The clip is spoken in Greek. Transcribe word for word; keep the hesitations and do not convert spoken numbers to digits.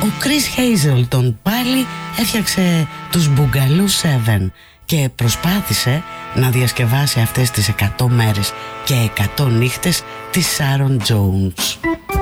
Ο Chris Hazelton πάλι έφτιαξε τους Boogaloo Seven και προσπάθησε να διασκευάσει αυτές τις εκατό μέρες και εκατό νύχτες της Sharon Jones.